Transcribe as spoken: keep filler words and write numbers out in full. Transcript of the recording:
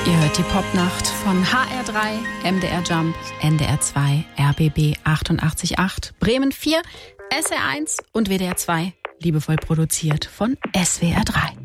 Ihr hört die Popnacht von H R drei, M D R Jump, N D R zwei, R B B achtundachtzig Komma acht, Bremen vier, S R eins und W D R zwei. Liebevoll produziert von S W R drei.